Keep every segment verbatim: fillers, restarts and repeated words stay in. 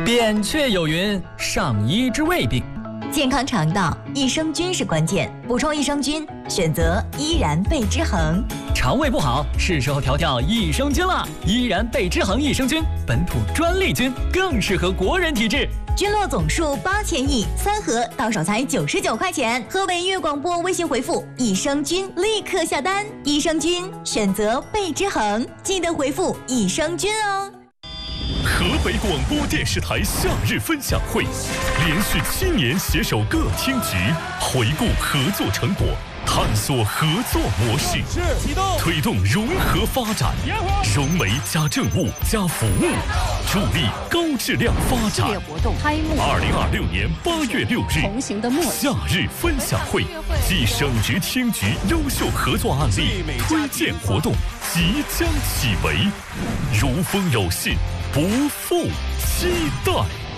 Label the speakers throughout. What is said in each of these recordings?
Speaker 1: 扁鹊有云：上医治未病。
Speaker 2: 健康肠道，益生菌是关键。补充益生菌，选择依然贝之恒。
Speaker 1: 肠胃不好，是时候调调益生菌了。依然贝之恒益生菌，本土专利菌，更适合国人体质。
Speaker 2: 菌落总数八千亿，三盒到手才九十九块钱。河北音乐广播微信回复益生菌，立刻下单。益生菌选择贝之恒，记得回复益生菌哦。
Speaker 3: 河北广播电视台夏日分享会，连续七年携手各厅局，回顾合作成果，探索合作模式，推动融合发展，融媒加政务加服务，助力高质量发展。
Speaker 4: 活动开幕。
Speaker 3: 二零二六年八月六日，
Speaker 4: 同行的默契
Speaker 3: 夏日分享会暨省局厅局优秀合作案例推荐活动即将启围，如风有信，不负期待。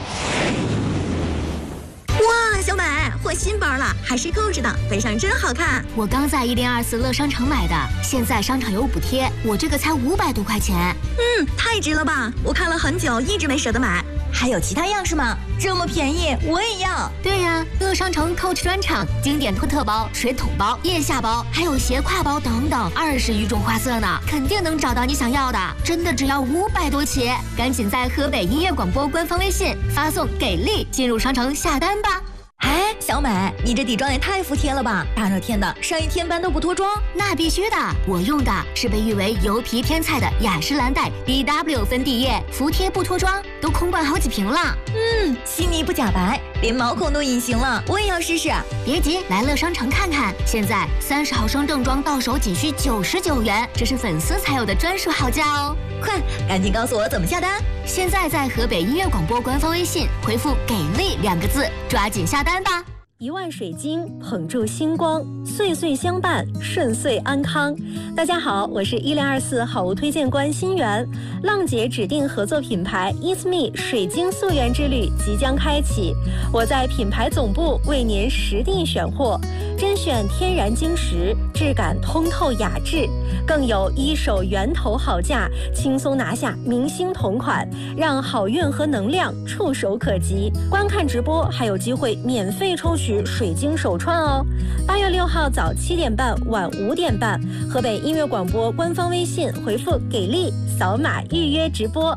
Speaker 2: 哇，小美，换新包了，还是购置的，背上真好看。
Speaker 5: 我刚在一零二四乐商城买的，现在商场有补贴，我这个才五百多块钱。
Speaker 2: 嗯，太值了吧！我看了很久，一直没舍得买。还有其他样式吗？这么便宜，我也要。
Speaker 5: 对呀，乐商城 Coach 专场，经典托特包、水桶包、腋下包，还有斜挎包等等，二十余种花色呢，肯定能找到你想要的。真的只要五百多起，赶紧在河北音乐广播官方微信发送“给力”进入商城下单吧。
Speaker 2: 哎，小美，你这底妆也太服帖了吧！大热天的，上一天班都不脱妆？
Speaker 5: 那必须的，我用的是被誉为油皮天菜的雅诗兰黛 B W 粉底液，服帖不脱妆，都空灌好几瓶了。
Speaker 2: 嗯，细腻不假白，连毛孔都隐形了，我也要试试。
Speaker 5: 别急，来乐商城看看，现在三十毫升正装到手仅需九十九元，这是粉丝才有的专属好价哦！
Speaker 2: 快，赶紧告诉我怎么下单。
Speaker 5: 现在在河北音乐广播官方微信回复“给力”两个字，抓紧下单吧。
Speaker 6: 一万水晶捧住星光，岁岁相伴，顺遂安康。大家好，我是一零二四好物推荐官新源。浪姐指定合作品牌 It's Me 水晶溯源之旅即将开启，我在品牌总部为您实地选货，甄选天然晶石，质感通透雅致，更有一手源头好价，轻松拿下明星同款，让好运和能量触手可及。观看直播还有机会免费抽取水晶手串哦！八月六号早七点半，晚五点半，河北音乐广播官方微信回复“给力”，扫码预约直播。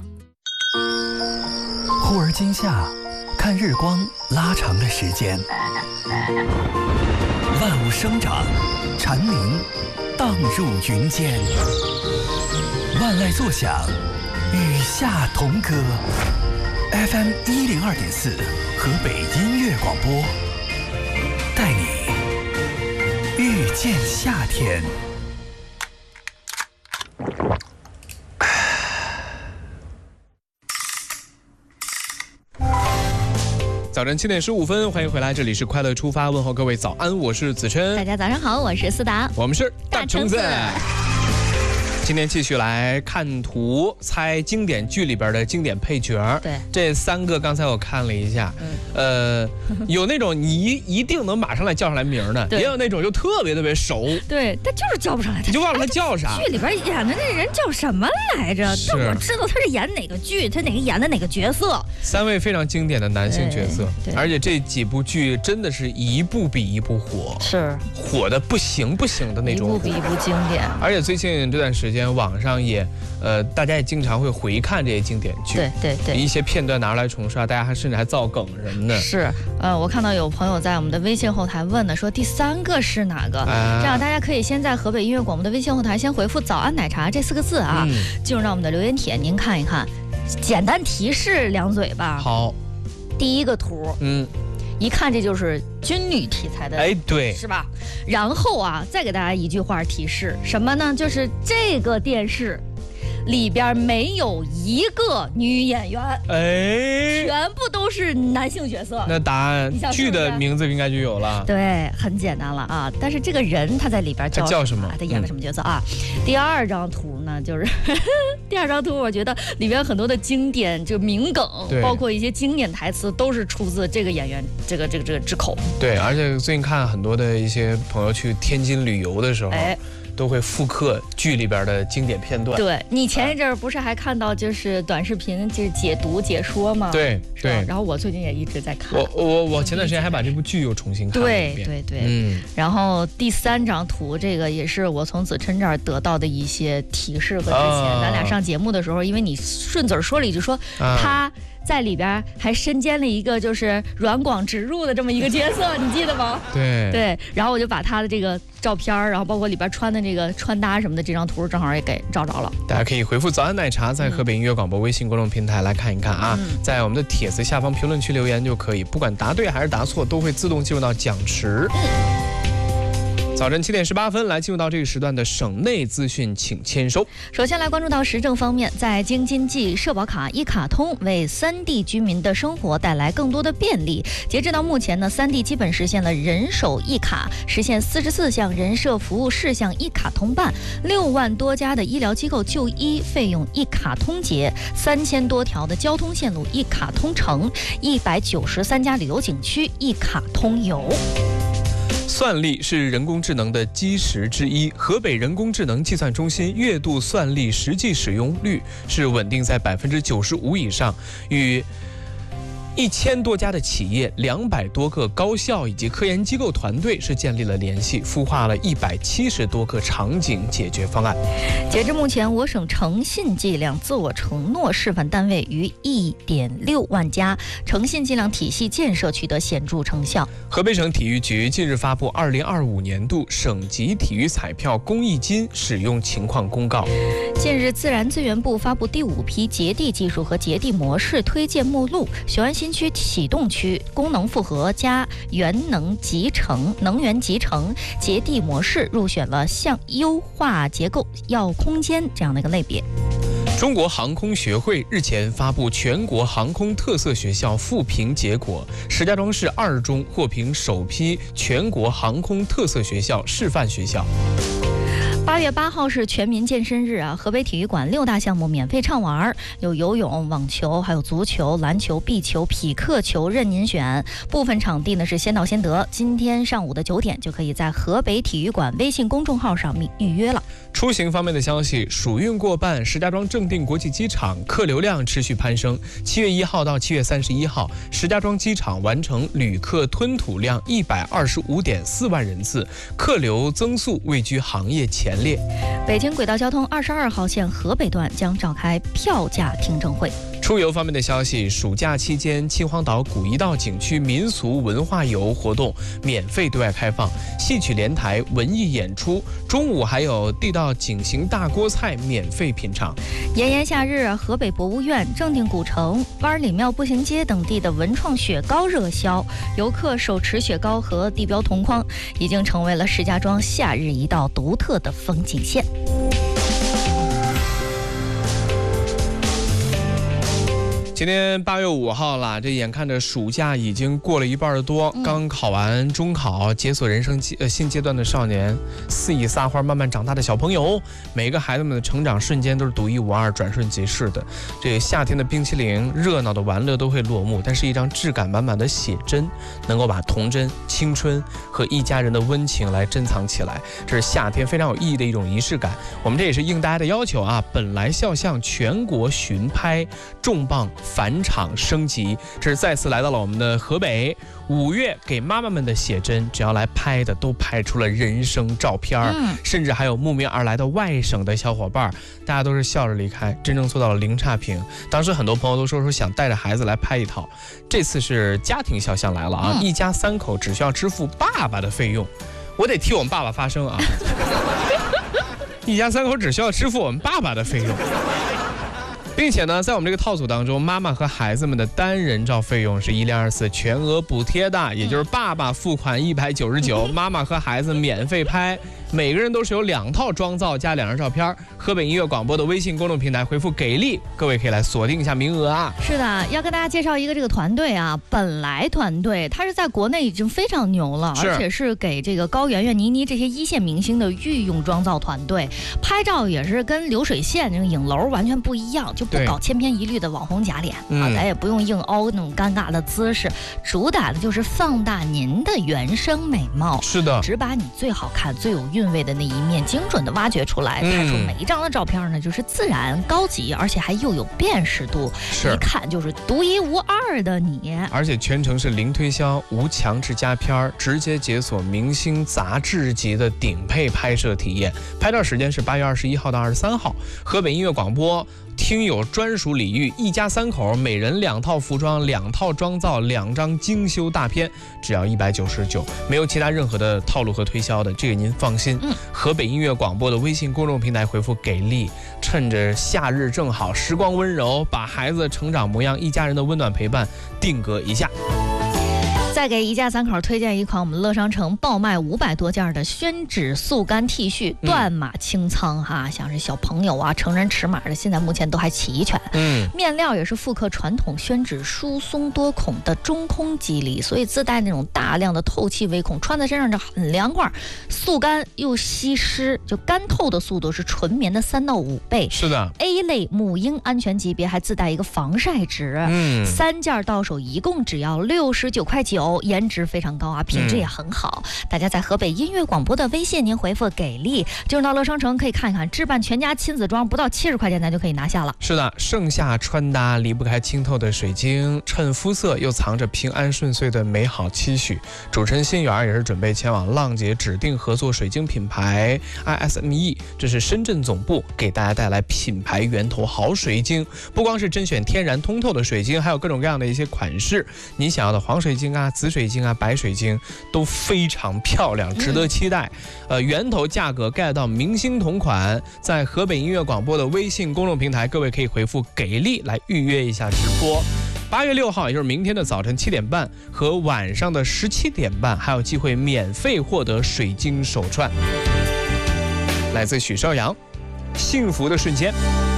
Speaker 7: 忽而今夏，看日光拉长的时间，万物生长，蝉鸣荡入云间，万籁作响，与夏同歌。F M 一零二点四，河北音乐广播。带你遇见夏天。
Speaker 8: 早晨七点十五分，欢迎回来，这里是快乐出发，问候各位早安，我是子琛。
Speaker 2: 大家早上好，我是思达，
Speaker 8: 我们是大橙子。今天继续来看图，猜经典剧里边的经典配角。
Speaker 2: 对，
Speaker 8: 这三个刚才我看了一下，嗯、呃，有那种你一一定能马上来叫上来名的，也有那种就特别特别熟。
Speaker 9: 对，他就是叫不上来，
Speaker 8: 你就忘了他叫啥。
Speaker 9: 剧里边演的那人叫什么来着？但我知道他是演哪个剧，他哪个演的哪个角色。
Speaker 8: 三位非常经典的男性角色，而且这几部剧真的是一部比一部火，
Speaker 9: 是
Speaker 8: 火的不行不行的那种，
Speaker 9: 一部比一部经典。
Speaker 8: 而且最近这段时间。网上也，呃，大家也经常会回看这些经典剧，
Speaker 9: 对对对，
Speaker 8: 一些片段拿出来重刷，大家还甚至还造梗什么的。
Speaker 9: 是，呃，我看到有朋友在我们的微信后台问呢，说第三个是哪个？啊、这样大家可以先在河北音乐广播的微信后台先回复“早安奶茶”这四个字啊，嗯、进入到我们的留言帖，您看一看，简单提示两嘴吧。
Speaker 8: 好，
Speaker 9: 第一个图，嗯。一看这就是军旅题材的，
Speaker 8: 哎，对，
Speaker 9: 是吧？然后啊，再给大家一句话提示，什么呢？就是这个电视里边没有一个女演员，
Speaker 8: 哎，
Speaker 9: 全部都是男性角色。
Speaker 8: 那答案剧的名字应该就有了。
Speaker 9: 对，很简单了啊。但是这个人他在里边叫
Speaker 8: 叫什么？
Speaker 9: 他演了什么角色啊？嗯、第二张图呢，就是第二张图，我觉得里边很多的经典就名梗，包括一些经典台词，都是出自这个演员这个这个这个之口。
Speaker 8: 对，而且最近看很多的一些朋友去天津旅游的时候。哎都会复刻剧里边的经典片段。
Speaker 9: 对，你前一阵儿不是还看到就是短视频就是解读解说吗？
Speaker 8: 对对。
Speaker 9: 然后我最近也一直在看。
Speaker 8: 我我我前段时间还把这部剧又重新看了一遍。
Speaker 9: 对对对。嗯。然后第三张图，这个也是我从子琛这儿得到的一些提示和之前、啊、咱俩上节目的时候，因为你顺嘴说了一句说、啊、他。在里边还身兼了一个就是软广植入的这么一个角色，你记得吗？
Speaker 8: 对
Speaker 9: 对，然后我就把他的这个照片，然后包括里边穿的这个穿搭什么的，这张图正好也给照着了。
Speaker 8: 大家可以回复早安奶茶，在河北音乐广播微信公众平台来看一看啊，嗯、在我们的帖子下方评论区留言就可以，不管答对还是答错，都会自动进入到奖池。嗯早晨七点十八分，来进入到这个时段的省内资讯，请签收。
Speaker 9: 首先来关注到时政方面，在京津冀社保卡一卡通为三地居民的生活带来更多的便利。截至到目前呢，三地基本实现了人手一卡，实现四十四项人社服务事项一卡通办，六万多家的医疗机构就医费用一卡通结，三千多条的交通线路一卡通乘，一百九十三家旅游景区一卡通游。
Speaker 8: 算力是人工智能的基石之一，河北人工智能计算中心月度算力实际使用率是稳定在百分之九十五以上，与一千多家的企业、两百多个高校以及科研机构团队是建立了联系，孵化了一百七十多个场景解决方案。
Speaker 9: 截至目前，我省诚信计量自我承诺示范单位逾一点六万家，诚信计量体系建设取得显著成效。
Speaker 8: 河北省体育局近日发布二零二五年度省级体育彩票公益金使用情况公告。
Speaker 9: 近日，自然资源部发布第五批节地技术和节地模式推荐目录，雄安新区启动区功能复合加原能集成、能源集成节地模式入选了向优化结构要空间这样的一个类别。
Speaker 8: 中国航空学会日前发布全国航空特色学校复评结果，石家庄市二中获评首批全国航空特色学校示范学校。
Speaker 9: 八月八号是全民健身日啊！河北体育馆六大项目免费畅玩，有游泳、网球，还有足球、篮球、壁球、匹克球，任您选。部分场地呢是先到先得，今天上午的九点就可以在河北体育馆微信公众号上预约了。
Speaker 8: 出行方面的消息，暑运过半，石家庄正定国际机场客流量持续攀升。七月一号到七月三十一号，石家庄机场完成旅客吞吐量一百二十五点四万人次，客流增速位居行业前列。
Speaker 9: 北京轨道交通二十二号线河北段将召开票价听证会。
Speaker 8: 出游方面的消息，暑假期间秦皇岛古一道景区民俗文化游活动免费对外开放，戏曲联台文艺演出，中午还有地道井型大锅菜免费品尝。
Speaker 9: 炎炎夏日，河北博物院、正定古城、湾里庙步行街等地的文创雪糕热销，游客手持雪糕和地标同框，已经成为了石家庄夏日一道独特的风景线。
Speaker 8: 今天八月五号了，这眼看着暑假已经过了一半多，嗯、刚考完中考，解锁人生呃新阶段的少年，肆意撒欢慢慢长大的小朋友，每个孩子们的成长瞬间都是独一无二、转瞬即逝的。这个夏天的冰淇淋、热闹的玩乐都会落幕，但是一张质感满满的写真，能够把童真、青春和一家人的温情来珍藏起来，这是夏天非常有意义的一种仪式感。我们这也是应大家的要求啊，本来肖像全国巡拍，重磅返场升级，这是再次来到了我们的河北。五月给妈妈们的写真，只要来拍的都拍出了人生照片、嗯、甚至还有慕名而来的外省的小伙伴，大家都是笑着离开，真正做到了零差评。当时很多朋友都说说想带着孩子来拍一套，这次是家庭肖像来了啊、嗯，一家三口只需要支付爸爸的费用，我得替我们爸爸发声啊！一家三口只需要支付我们爸爸的费用。并且呢，在我们这个套组当中，妈妈和孩子们的单人照费用是一零二四全额补贴的，也就是爸爸付款一百九十九，妈妈和孩子免费拍，每个人都是有两套妆造加两张照片。河北音乐广播的微信公众平台回复给力，各位可以来锁定一下名额啊。
Speaker 9: 是的，要跟大家介绍一个这个团队啊，本来团队它是在国内已经非常牛了，而且是给这个高圆圆、倪妮这些一线明星的御用妆造团队，拍照也是跟流水线这个影楼完全不一样，就就不搞千篇一律的网红假脸啊，咱也不用硬凹那种尴尬的姿势，主打的就是放大您的原生美貌。
Speaker 8: 是的，
Speaker 9: 只把你最好看、最有韵味的那一面精准的挖掘出来，拍出每一张的照片呢，就是自然、高级，而且还又有辨识度，一看就是独一无二的你。
Speaker 8: 而且全程是零推销、无强制加片，直接解锁明星杂志级的顶配拍摄体验。拍照时间是八月二十一号到二十三号，河北音乐广播。听友专属礼遇，一家三口每人两套服装、两套妆造、两张精修大片，只要一百九十九，没有其他任何的套路和推销的，这个您放心。嗯，河北音乐广播的微信公众平台回复给力，趁着夏日正好，时光温柔，把孩子成长模样、一家人的温暖陪伴定格一下。
Speaker 9: 再给一家三口推荐一款我们乐商城爆卖五百多件的宣纸速干 T 恤，断码清仓哈，像是小朋友啊、成人尺码的，现在目前都还齐全。嗯，面料也是复刻传统宣纸疏松多孔的中空肌理，所以自带那种大量的透气微孔，穿在身上就很凉快，速干又吸湿，就干透的速度是纯棉的三到五倍。
Speaker 8: 是的
Speaker 9: ，A 类母婴安全级别，还自带一个防晒纸。嗯，三件到手一共只要六十九块九。颜值非常高啊，品质也很好。嗯、大家在河北音乐广播的微信，您回复给力，进入到乐商城可以看一看，置办全家亲子装不到七十块钱，咱就可以拿下了。
Speaker 8: 是的，盛夏穿搭离不开清透的水晶，衬肤色又藏着平安顺遂的美好期许。主持人心源也是准备前往浪姐指定合作水晶品牌 I S M E， 这是深圳总部，给大家带来品牌源头好水晶。不光是甄选天然通透的水晶，还有各种各样的一些款式，你想要的黄水晶啊、紫水晶啊、白水晶都非常漂亮，值得期待。呃，源头价格盖到明星同款，在河北音乐广播的微信公众平台，各位可以回复给力来预约一下直播。八月六号，也就是明天的早晨七点半和晚上的十七点半，还有机会免费获得水晶手串，来自许绍洋，幸福的瞬间。